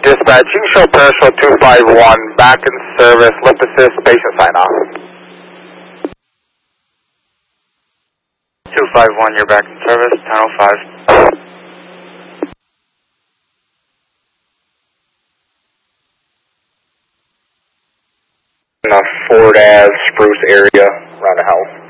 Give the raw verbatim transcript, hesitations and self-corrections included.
dispatching, show parcel two five one, back in service, lift assist, patient sign off. two five one, you're back in service, ten oh five. In the Ford Ave, Spruce area, around the house.